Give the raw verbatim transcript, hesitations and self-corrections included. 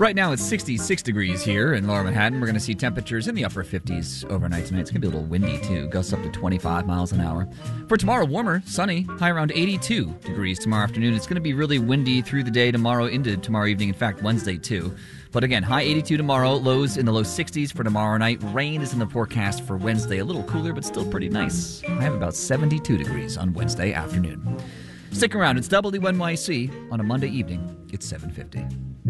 Right now it's sixty-six degrees here in Lower Manhattan. We're going to see temperatures in the upper fifties overnight tonight. It's going to be a little windy, too. Gusts up to twenty-five miles an hour. For tomorrow, warmer, sunny, high around eighty-two degrees tomorrow afternoon. It's going to be really windy through the day tomorrow into tomorrow evening. In fact, Wednesday, too. But again, high eighty-two tomorrow, lows in the low sixties for tomorrow night. Rain is in the forecast for Wednesday. A little cooler, but still pretty nice. I have about seventy-two degrees on Wednesday afternoon. Stick around. It's W N Y C on a Monday evening. It's seven fifty.